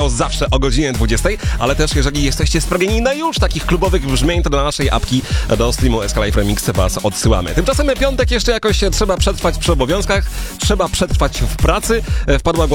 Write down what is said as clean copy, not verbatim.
wiadomo, zawsze o godzinie 20, ale też jeżeli jesteście spragnieni na już takich klubowych brzmień, to do naszej apki, do streamu Escalife Remix was odsyłamy. Tymczasem piątek jeszcze jakoś trzeba przetrwać przy obowiązkach, trzeba przetrwać w pracy. Wpadła